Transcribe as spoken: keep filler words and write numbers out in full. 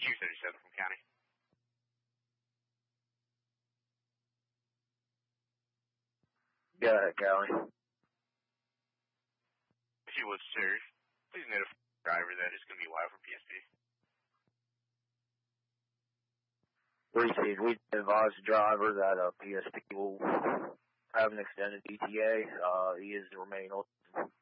Q thirty-seven from County. Got it, County. If you would, sir, please notify the driver that it's going to be live from P S P. Received. We advised the driver that uh, P S P will have an extended E T A. Uh, he is to remain open.